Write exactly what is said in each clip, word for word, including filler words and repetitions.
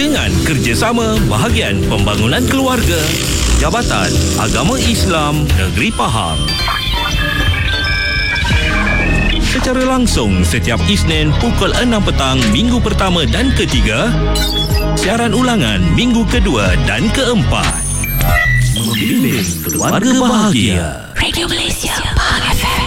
dengan kerjasama Bahagian Pembangunan Keluarga, Jabatan Agama Islam Negeri Pahang. Secara langsung setiap Isnin pukul enam petang minggu pertama dan ketiga. Siaran ulangan minggu kedua dan keempat. Membimbing keluarga bahagia. Radio Malaysia Pahang F M.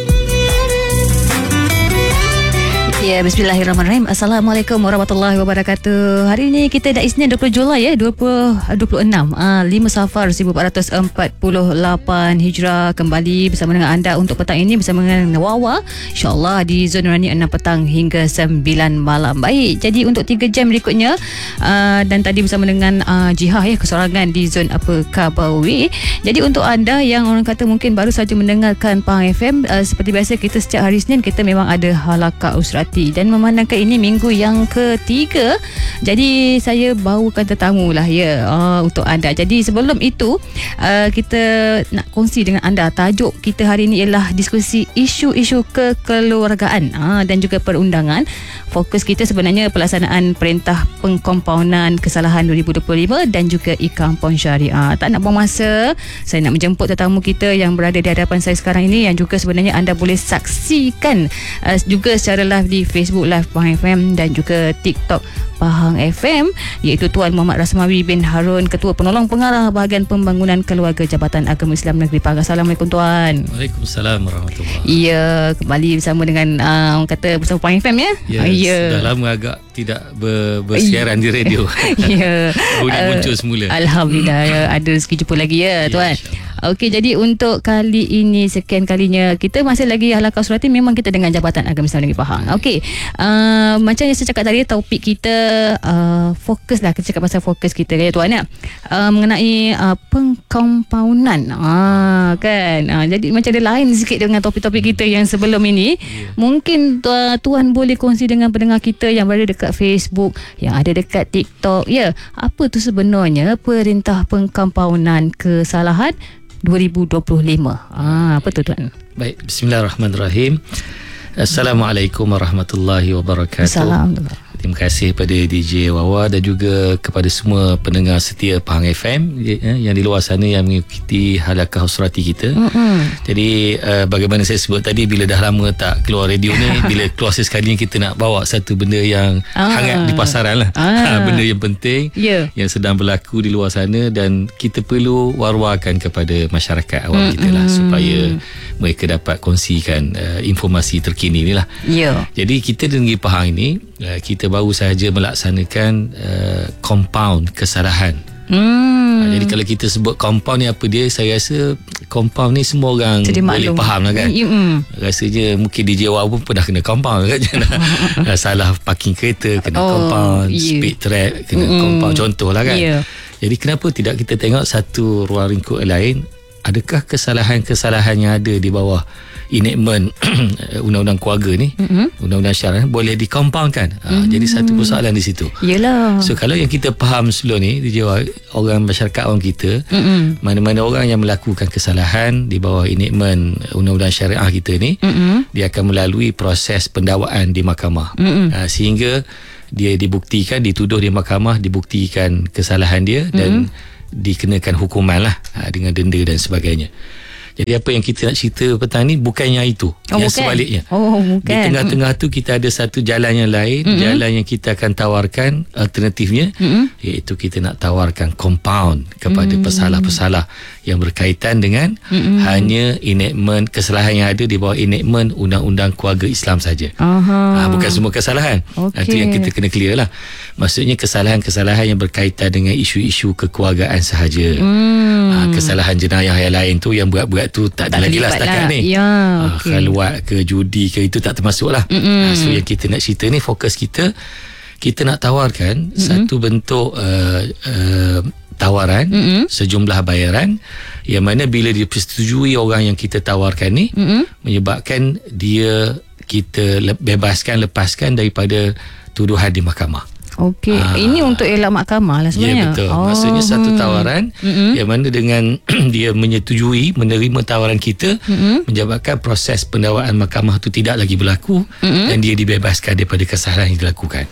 Ya, bismillahirrahmanirrahim. Assalamualaikum warahmatullahi wabarakatuh. Hari ini kita dah Isnin dua puluh Julai ya, dua puluh dua puluh enam ah, lima Safar seribu empat ratus empat puluh lapan Hijrah, kembali bersama dengan anda untuk petang ini bersama dengan Wawa, insya-Allah di Zon Nurani enam petang hingga sembilan malam. Baik, jadi untuk tiga jam berikutnya uh, dan tadi bersama dengan uh, Jihah ya, kesorangan di Zon apa Kabawi. Jadi untuk anda yang orang kata mungkin baru saja mendengarkan Pahang F M, uh, seperti biasa kita setiap hari Isnin kita memang ada halaqah usrati, dan memandangkan ini minggu yang ketiga, jadi saya bawakan tetamu lah ya uh, untuk anda. Jadi sebelum itu uh, kita nak kongsi dengan anda, tajuk kita hari ini ialah diskusi isu-isu kekeluargaan uh, dan juga perundangan. Fokus kita sebenarnya pelaksanaan Perintah Pengkompaunan Kesalahan dua ribu dua puluh lima dan juga e-kampung syariah. Tak nak buang masa, saya nak menjemput tetamu kita yang berada di hadapan saya sekarang ini, yang juga sebenarnya anda boleh saksikan uh, juga secara live di Facebook Live Pahang F M dan juga TikTok Pahang F M, iaitu Tuan Muhammad Rasmawi bin Harun, Ketua Penolong Pengarah Bahagian Pembangunan Keluarga Jabatan Agama Islam Negeri Pahang. Assalamualaikum Tuan. Waalaikumsalam warahmatullahi. Ya, kembali bersama dengan uh, orang kata bersama Pahang F M ya. Ya, uh, ya. Sudah lama agak tidak ber, bersiaran di radio. Ya. Boleh uh, muncul semula. Alhamdulillah ya, ada rezeki jumpa lagi ya, ya Tuan. Okey, jadi untuk kali ini sekian kalinya kita masih lagi halaqah usrati, memang kita dengan Jabatan Agama Islam Negeri Pahang. Okey, uh, macam yang saya cakap tadi, topik kita uh, fokus lah, kita cakap pasal fokus kita ya Tuan ya, uh, mengenai uh, pengkompaunan uh, kan. Uh, jadi macam ada lain sikit dengan topik-topik kita yang sebelum ini. Yeah. Mungkin uh, Tuan boleh kongsi dengan pendengar kita yang berada dekat Facebook, yang ada dekat TikTok ya, apa tu sebenarnya Perintah Pengkompaunan Kesalahan dua ribu dua puluh lima. Ah, apa tu Tuan? Baik, bismillahirrahmanirrahim. Assalamualaikum warahmatullahi wabarakatuh. Assalamualaikum. Terima kasih kepada D J Wawa dan juga kepada semua pendengar setia Pahang F M yang di luar sana yang mengikuti halaqah usrati kita. Mm-hmm. Jadi uh, bagaimana saya sebut tadi, bila dah lama tak keluar radio ni, bila keluar sekali kita nak bawa satu benda yang ah. hangat di pasaran lah. Ah. Benda yang penting yeah. yang sedang berlaku di luar sana, dan kita perlu war-warkan kepada masyarakat awam mm-hmm. kita lah, supaya mereka dapat kongsikan uh, informasi terkini ni lah. Yeah. Jadi kita di Negeri Pahang ini, uh, kita baru sahaja melaksanakan uh, compound kesalahan. Hmm. Uh, jadi kalau kita sebut compound ni apa dia, saya rasa compound ni semua orang jadi boleh maklum. Faham lah kan. Mm-hmm. Rasanya mungkin D J Waw pun pernah kena compound kan. uh, salah parking kereta kena oh, compound, yeah. speed trap kena mm-hmm. compound, contoh lah kan. Yeah. Jadi kenapa tidak kita tengok satu ruang lingkup lain, adakah kesalahan-kesalahan yang ada di bawah enactment undang-undang keluarga ni, mm-hmm. undang-undang syariah boleh dikompaundkan. Mm-hmm. Ha, jadi satu persoalan di situ. Yalah. So kalau yang kita faham sebelum ni, dijawab orang masyarakat awam kita, mm-hmm. mana-mana orang yang melakukan kesalahan di bawah enactment undang-undang syariah kita ni, mm-hmm. dia akan melalui proses pendakwaan di mahkamah. Mm-hmm. Ha, sehingga dia dibuktikan, dituduh di mahkamah, dibuktikan kesalahan dia, mm-hmm. dan dikenakan hukuman lah, ha, dengan denda dan sebagainya. Jadi apa yang kita nak cerita petang ni bukannya itu, oh, yang bukan. Sebaliknya. Oh, bukan. Di tengah-tengah tu kita ada satu jalan yang lain, mm-hmm. jalan yang kita akan tawarkan alternatifnya, mm-hmm. iaitu kita nak tawarkan compound kepada mm-hmm. pesalah-pesalah yang berkaitan dengan mm-hmm. hanya enactment kesalahan yang ada di bawah enactment undang-undang keluarga Islam saja. Ha, bukan semua kesalahan. Okay. Itu yang kita kena clear lah. Maksudnya kesalahan-kesalahan yang berkaitan dengan isu-isu kekeluargaan sahaja. Mm. Ha, kesalahan jenayah yang lain tu, yang berat-berat tu tak, tak ada lagi lah setakat lah. Ni. Ya, okay. Khaluat ke judi ke, itu tak termasuk lah. Ha, so yang kita nak cerita ni, fokus kita, kita nak tawarkan mm-hmm. satu bentuk uh, uh, tawaran, mm-hmm. sejumlah bayaran yang mana bila dipersetujui orang yang kita tawarkan ni, mm-hmm. menyebabkan dia kita bebaskan, lepaskan daripada tuduhan di mahkamah. Okey, Ah. ini untuk elak mahkamah lah Ya, sebenarnya. betul. Oh. Maksudnya satu hmm. tawaran Mm-mm. yang mana dengan dia menyetujui menerima tawaran kita, Mm-mm. menyebabkan proses pendakwaan mahkamah itu tidak lagi berlaku Mm-mm. dan dia dibebaskan daripada kesalahan yang dilakukan.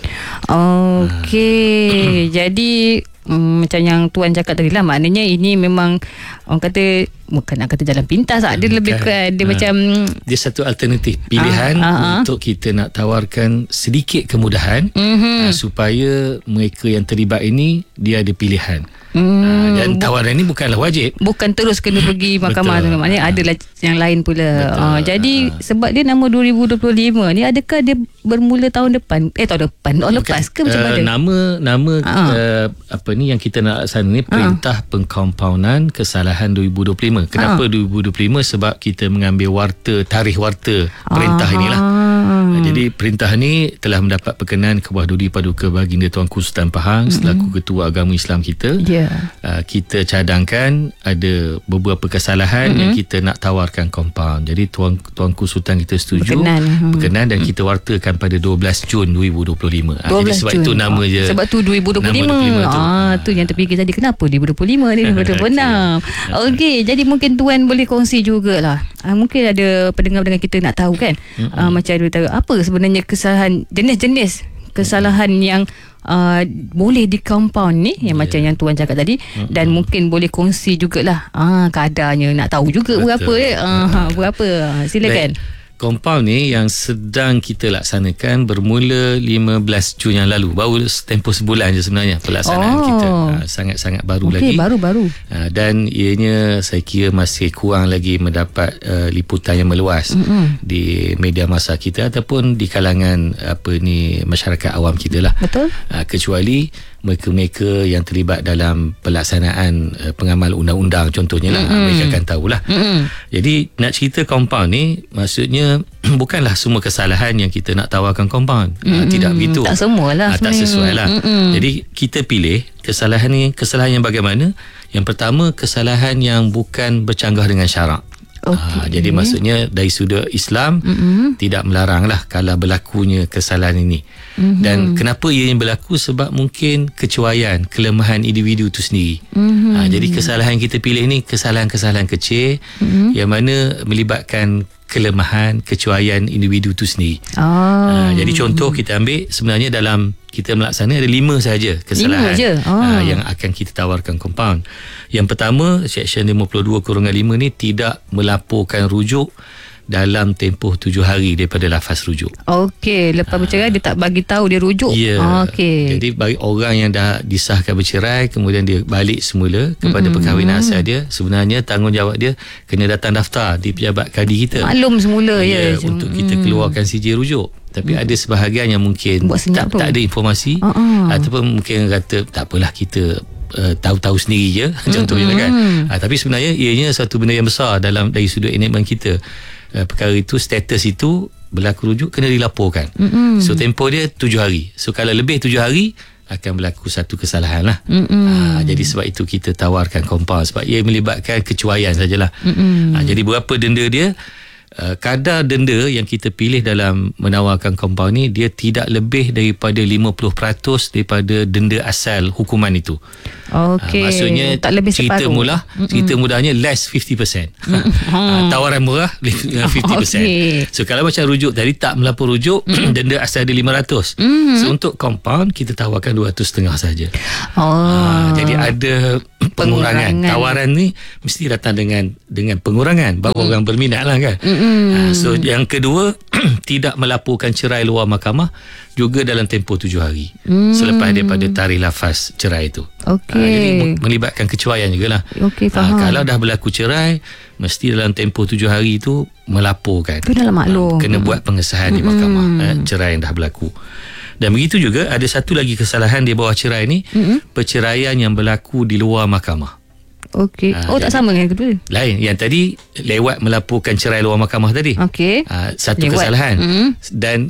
Okey, jadi um, macam yang Tuan cakap tadi lah, maknanya ini memang orang kata bukan nak kata jalan pintas, ada Bukan. lebih ke dia Ha. macam Dia satu alternatif pilihan Ah, ah, ah. untuk kita nak tawarkan sedikit kemudahan Mhm. uh, supaya mereka yang terlibat ini dia ada pilihan. Hmm, Uh, dan tawaran ini bukanlah wajib. bukan terus kena pergi mahkamah tu, Betul. maknanya ada lah yang lain pula. Betul. Uh, jadi Ah. sebab dia nama dua ribu dua puluh lima ni, adakah dia bermula tahun depan? Eh tahun depan, tahun lepas ke macam Uh, mana? nama nama Ah. uh, apa ni yang kita nak laksana ni Perintah Pengkompaunan Kesalahan dua ribu dua puluh lima. Kenapa Ah. dua ribu dua puluh lima? Sebab kita mengambil warta tarikh warta perintah Ah. inilah. Uh, jadi perintah ni telah mendapat perkenan Kebawah Duri Paduka Baginda Tuanku Sultan Pahang selaku Ketua Agama Islam kita. Ya. Uh, kita cadangkan ada beberapa kesalahan mm-hmm. yang kita nak tawarkan kompaun. Jadi tuan Tuanku Sultan kita setuju Berkenan. Hmm. berkenan dan kita wartakan pada dua belas Jun dua ribu dua puluh lima. dua belas Jadi sebab Jun. itu nama Ah, je. Sebab tu dua ribu dua puluh lima. nama dua puluh lima tu. Ah, tu yang terfikir tadi, kenapa dua ribu dua puluh lima ni betul benar. Okey, jadi mungkin Tuan boleh kongsi jugalah. Ah, mungkin ada pendengar-pendengar kita nak tahu kan. Ah, macam dia tahu apa sebenarnya kesalahan, jenis-jenis kesalahan yang Uh, boleh di compound ni yang yeah. macam yang Tuan cakap tadi, mm-hmm. dan mungkin boleh kongsi jugalah ah, kadarnya, nak tahu juga Betul. berapa eh ah, berapa. Silakan. Kompaun ni yang sedang kita laksanakan bermula lima belas Jun yang lalu. Baru tempoh sebulan je sebenarnya pelaksanaan Oh. kita. Ha, sangat-sangat baru Okey, lagi. baru-baru. Ha, dan ianya saya kira masih kurang lagi mendapat uh, liputan yang meluas mm-hmm. di media masa kita ataupun di kalangan apa ni masyarakat awam kita lah. Betul. Ha, kecuali mereka-mereka yang terlibat dalam pelaksanaan uh, pengamal undang-undang contohnya lah, mm-hmm. mereka akan tahulah. Mm-hmm. Jadi nak cerita kompaun ni maksudnya bukanlah semua kesalahan yang kita nak tawarkan kompaun. Mm-hmm. Ha, tidak begitu. Tak semualah ha, tak sebenarnya. sesuai lah. Mm-hmm. Jadi kita pilih kesalahan ni, kesalahan yang bagaimana? Yang pertama, kesalahan yang bukan bercanggah dengan syarak. Okay. Ha, jadi maksudnya dari sudut Islam Mm-mm. tidak melarang lah kalau berlakunya kesalahan ini. Mm-hmm. Dan kenapa ia yang berlaku? Sebab mungkin kecuaian, kelemahan individu itu sendiri. Mm-hmm. Ha, jadi kesalahan yang kita pilih ni kesalahan-kesalahan kecil mm-hmm. yang mana melibatkan kelemahan, kecuaian individu itu sendiri. Oh. Ha, jadi contoh kita ambil sebenarnya dalam kita melaksana ada lima sahaja kesalahan Lima je? Oh. ha, yang akan kita tawarkan kompaun. Yang pertama, Seksyen lima puluh dua lima ni tidak melaporkan rujuk dalam tempoh tujuh hari daripada lafaz rujuk. Okey, lepas bercerai dia tak bagi tahu dia rujuk. Ya. Okey. Jadi bagi orang yang dah disahkan bercerai kemudian dia balik semula kepada mm-hmm. perkahwinan asal dia, sebenarnya tanggungjawab dia kena datang daftar di pejabat kadi kita. Maklum semula ya, ya untuk kita keluarkan sijil rujuk. Tapi hmm. ada sebahagian yang mungkin tak, tak ada informasi uh-uh. ataupun mungkin kata tak apalah kita uh, tahu-tahu sendiri je contohnya hmm. kan. Ha, tapi sebenarnya ianya satu benda yang besar dalam dari sudut enactment kita. Uh, perkara itu, status itu berlaku rujuk kena dilaporkan. Hmm. So tempoh dia tujuh hari. So kalau lebih tujuh hari akan berlaku satu kesalahan lah. Ha, jadi sebab itu kita tawarkan kompaun sebab ia melibatkan kecuaian sajalah. Ha, jadi berapa denda dia? Uh, kadar denda yang kita pilih dalam menawarkan kompaun ni dia tidak lebih daripada lima puluh peratus daripada denda asal hukuman itu. Okey. Uh, maksudnya tak lebih cerita separuh. mula, Mm-mm. cerita mudahnya less fifty percent. uh, tawaran murah fifty percent. Okay. So kalau macam rujuk tadi tak melapor rujuk denda asal dia lima ratus. Mm-hmm. So untuk kompaun kita tawarkan dua ratus setengah saja. Oh. Uh, jadi ada pengurangan. Pengurangan. Tawaran ni mesti datang dengan dengan pengurangan baru mm. orang berminat lah kan. Uh, so yang kedua tidak melaporkan cerai luar mahkamah juga dalam tempoh tujuh hari mm. selepas daripada tarikh lafaz cerai itu. Okey. Uh, jadi melibatkan kecuaian jugalah. Okey, faham. Uh, kalau dah berlaku cerai mesti dalam tempoh tujuh hari itu melaporkan. Itu dalam maklum. Uh, kena buat pengesahan mm. di mahkamah uh, cerai yang dah berlaku. Dan begitu juga ada satu lagi kesalahan di bawah cerai ni, mm-hmm. perceraian yang berlaku di luar mahkamah. Okey. Ha, Oh, tak sama dengan yang kedua. Lain. Yang tadi lewat melaporkan cerai luar mahkamah tadi. Okey. Ha, satu Lewat. kesalahan. Mm-hmm. Dan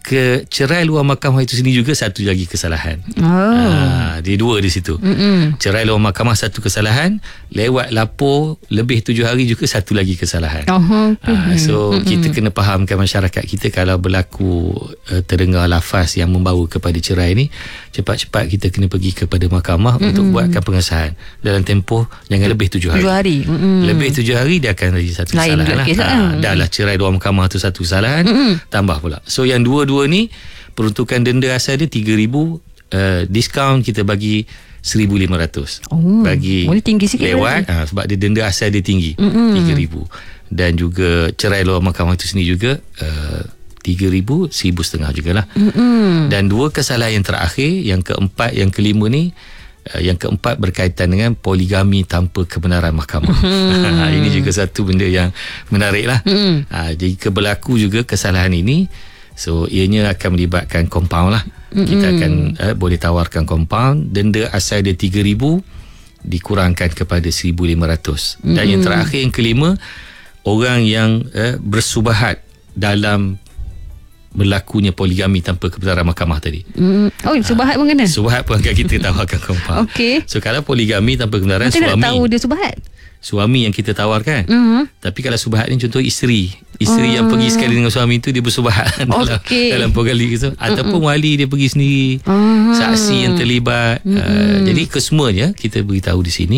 ke cerai luar mahkamah itu sendiri juga satu lagi kesalahan. Oh. Ha, dia dua di situ. Mm-mm. Cerai luar mahkamah satu kesalahan, lewat lapor lebih tujuh hari juga satu lagi kesalahan. Oh, okay. ha, so Mm-mm. kita kena fahamkan masyarakat kita kalau berlaku uh, terdengar lafaz yang membawa kepada cerai ni, cepat-cepat kita kena pergi kepada mahkamah Mm-mm. untuk buatkan pengesahan dalam tempoh jangan lebih tujuh hari. Tujuh hari. Mm-mm. Lebih tujuh hari dia akan jadi satu Lain kesalahan lah. kes lah. Ha, dah lah cerai luar mahkamah tu satu kesalahan, Mm-mm. tambah pula. So yang dua-dua ni peruntukan denda asal dia tiga ribu, uh, diskaun kita bagi seribu lima ratus. Oh, bagi boleh tinggi sikit lewat ha, sebab dia denda asal dia tinggi, Mm-mm. tiga ribu. Dan juga cerai luar mahkamah itu sendiri juga uh, tiga ribu, seribu setengah jugalah. Mm-mm. Dan dua kesalahan yang terakhir, yang keempat, yang kelima ni, uh, yang keempat berkaitan dengan poligami tanpa kebenaran mahkamah. Mm. Ini juga satu benda yang menarik lah. Mm. Uh, jika berlaku juga kesalahan ini, so ianya akan melibatkan compound lah. Mm-hmm. Kita akan uh, boleh tawarkan compound, denda asal dia tiga ribu dikurangkan kepada seribu lima ratus. Mm-hmm. Dan yang terakhir, yang kelima, orang yang uh, bersubahat dalam berlakunya poligami tanpa kebenaran mahkamah tadi. Mm. Oh, subahat pun kena? Subahat pun akan kita tawarkan compound. Okey. So kalau poligami tanpa kebenaran, Macam suami, nak tahu dia subahat? suami yang kita tawarkan. Mm-hmm. Tapi kalau subahat ni contoh isteri, isteri uh. yang pergi sekali dengan suami tu, dia bersubahat dalam, okay. dalam poligami tu. Ataupun Mm-mm. wali dia pergi sendiri, uh. saksi yang terlibat. uh, Jadi kesemuanya kita beritahu di sini,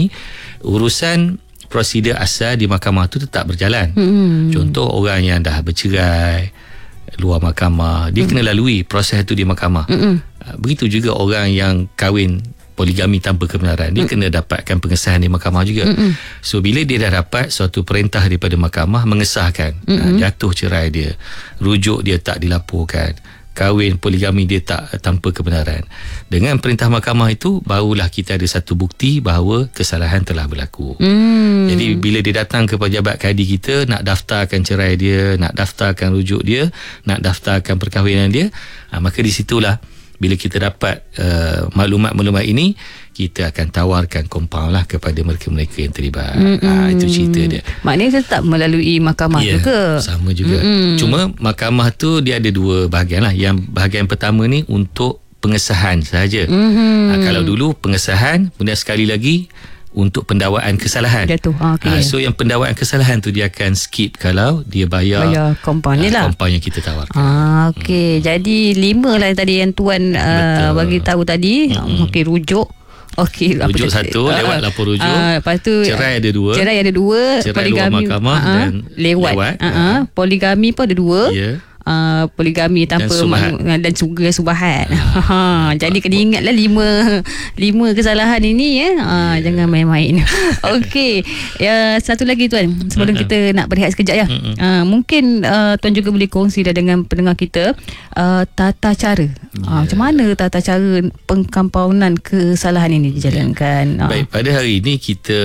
urusan prosedur asal di mahkamah tu tetap berjalan. Mm. Contoh orang yang dah bercerai luar mahkamah, dia mm. kena lalui proses tu di mahkamah. uh, Begitu juga orang yang kahwin poligami tanpa kebenaran, dia mm. kena dapatkan pengesahan di mahkamah juga. Mm-mm. So bila dia dah dapat suatu perintah daripada mahkamah mengesahkan, uh, jatuh cerai dia, rujuk dia tak dilaporkan, kahwin poligami dia tak tanpa kebenaran, dengan perintah mahkamah itu barulah kita ada satu bukti bahawa kesalahan telah berlaku. Mm. Jadi bila dia datang ke pejabat kadi kita nak daftarkan cerai dia, nak daftarkan rujuk dia, nak daftarkan perkahwinan dia, uh, maka di situlah bila kita dapat uh, maklumat-maklumat ini, kita akan tawarkan compound lah kepada mereka-mereka yang terlibat. Ha, itu cerita dia. Maknanya tetap melalui mahkamah ya, juga. Sama juga. Mm-mm. Cuma mahkamah tu dia ada dua bahagian lah. Yang bahagian pertama ni untuk pengesahan sahaja. Mm-hmm. Ha, kalau dulu pengesahan, kemudian sekali lagi untuk pendakwaan kesalahan. Jatuh. Ha, okay. ha, so yang pendakwaan kesalahan tu dia akan skip kalau dia bayar, bayar compound ni lah. Compound yang kita tawarkan. Ah, okey. Hmm. Jadi lima lah tadi yang tuan uh, bagi tahu tadi. Hmm. Okey, rujuk. Okey, rujuk apa satu, uh, lewat lapor rujuk. Uh, lepas tu cerai ada dua. Cerai ada dua. Cerai poligami luar mahkamah uh, dan lewat. lewat. Uh, uh, poligami pun ada dua. Ya. Yeah. Uh, poligami tanpa dan subahat, man, dan juga subahat. Ha, jadi kena ingatlah lima lima kesalahan ini ya. Ha, yeah. Jangan main-main. Okey. Ya, satu lagi tuan, sebelum uh-huh. kita nak berehat sekejap ya. Uh-huh. Uh, mungkin uh, tuan juga boleh kongsi dah dengan pendengar kita uh, tata cara. Yeah. Uh, macam mana tata cara pengkampaunan kesalahan ini dijalankan? Yeah. Uh. Baik, pada hari ini kita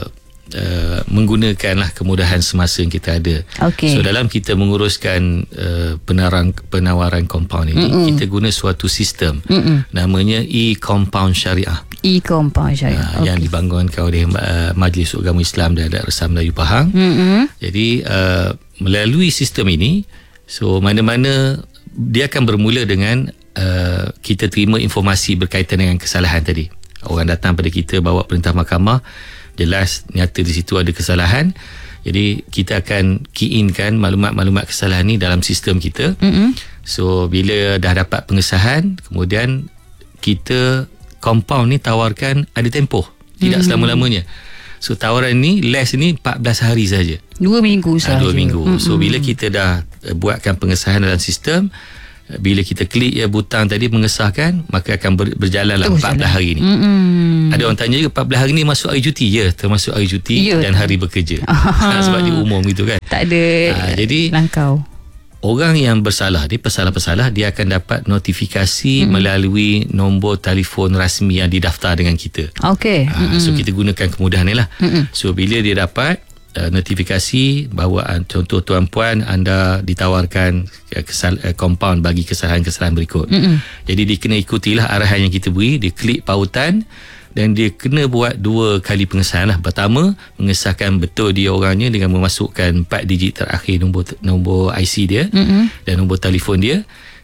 Uh, menggunakanlah kemudahan semasa yang kita ada. Okay. So dalam kita menguruskan uh, penawaran penawaran compound ini, Mm-mm. kita guna suatu sistem Mm-mm. namanya e-compound syariah. E-compound syariah. Uh, okay. Yang dibangunkan oleh uh, Majlis Agama Islam dan Adat Resam Melayu Pahang. Mm-mm. Jadi uh, melalui sistem ini, so mana-mana dia akan bermula dengan uh, kita terima informasi berkaitan dengan kesalahan tadi. Orang datang pada kita bawa perintah mahkamah, jelas nyata di situ ada kesalahan. Jadi kita akan key in kan maklumat-maklumat kesalahan ni dalam sistem kita. Mm-hmm. So bila dah dapat pengesahan, kemudian kita compound ni tawarkan ada tempoh, tidak mm-hmm. selama-lamanya. So tawaran ni less ni empat belas hari saja. Dua minggu saja. Dua minggu. Mm-hmm. So bila kita dah buatkan pengesahan dalam sistem, bila kita klik ya butang tadi mengesahkan, maka akan ber, berjalanlah empat belas hari ni. Mm-hmm. Ada orang tanya juga empat belas hari ni masuk hari cuti? Ya, termasuk hari cuti ya, dan hari bekerja. Ha, sebab dia umum gitu kan. Tak ada ha, jadi langkau. Orang yang bersalah, dia pesalah-pesalah, dia akan dapat notifikasi mm-hmm. melalui nombor telefon rasmi yang didaftar dengan kita. Okey. Ha, mm-hmm. So kita gunakan kemudahan ni lah. Mm-hmm. So bila dia dapat Uh, notifikasi bahawa uh, contoh tuan puan anda ditawarkan uh, kesal, uh, compound bagi kesalahan-kesalahan berikut. Mm-mm. Jadi dia kena ikutilah arahan yang kita beri, dia klik pautan dan dia kena buat dua kali pengesahan lah. Pertama, mengesahkan betul dia orangnya dengan memasukkan empat digit terakhir nombor nombor I C dia, Mm-mm. dan nombor telefon dia.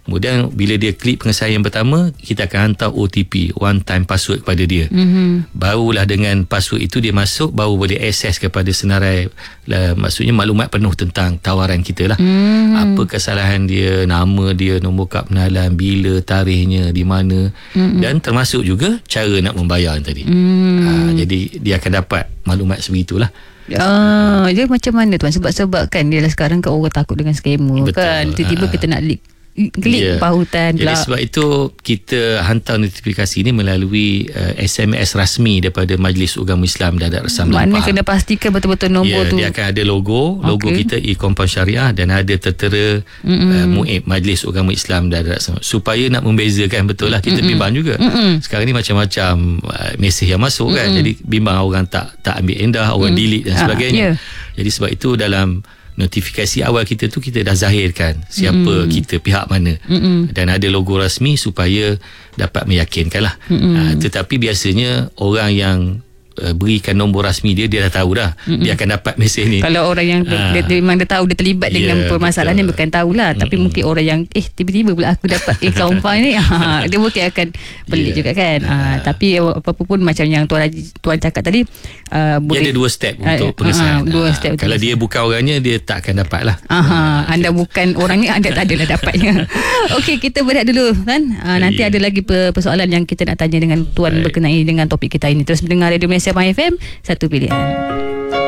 Kemudian bila dia klik pengesahan yang pertama, kita akan hantar O T P, one time password kepada dia. Mm-hmm. Barulah dengan password itu dia masuk, baru boleh akses kepada senarai lah, maksudnya maklumat penuh tentang tawaran kita lah. Mm-hmm. Apa kesalahan dia, nama dia, nombor kad pengenalan, bila, tarikhnya, di mana, mm-hmm. dan termasuk juga cara nak membayar tadi. Mm. Ha, jadi dia akan dapat maklumat sebegitulah. Ah, dia macam mana tuan? Sebab-sebab kan dia lah sekarang kan orang takut dengan scammer. Betul. Kan tiba-tiba kita nak leak klik yeah. pautan pula. Jadi sebab itu kita hantar notifikasi ni melalui uh, S M S rasmi daripada Majlis Agama Islam dan Adat Resam dan Maknanya kena pastikan betul-betul nombor yeah, tu. Dia akan ada logo, logo okay. kita e-compound syariah dan ada tertera uh, muib Majlis Agama Islam dan Adat Resam, supaya nak membezakan betul lah. Kita Mm-mm. bimbang juga. Mm-mm. Sekarang ni macam-macam uh, mesej yang masuk kan. Mm-mm. Jadi bimbang orang tak tak ambil endah, orang Mm-mm. delete dan sebagainya. Ah, yeah. Jadi sebab itu dalam notifikasi awal kita tu kita dah zahirkan siapa mm. kita, pihak mana. Mm-mm. Dan ada logo rasmi supaya dapat meyakinkan lah. Ha, tetapi biasanya orang yang uh, berikan nombor rasmi dia, dia dah tahu dah. Mm-mm. Dia akan dapat mesej ni. Kalau orang yang ha. dia, dia memang dia tahu, dia terlibat yeah, dengan permasalahan ni, bukan tahulah. Mm-mm. Tapi mungkin orang yang eh tiba-tiba pula aku dapat eh kaumpan ni, ha, dia mungkin akan pelik yeah. juga kan. Ha, ha. Tapi apa-apa pun macam yang Tuan Haji, Tuan cakap tadi, uh, boleh, dia ada dua step untuk uh, pengesahan. Uh, dua step. Ha, kalau dia bukan orangnya, dia tak akan dapat lah. Aha, anda bukan orangnya, anda tak adalah dapatnya. Okey, kita berehat dulu kan. Uh, nanti yeah. ada lagi persoalan yang kita nak tanya dengan Tuan right. berkenai dengan topik kita ini. Terus mendengar Radio Malaysia My F M, satu pilihan.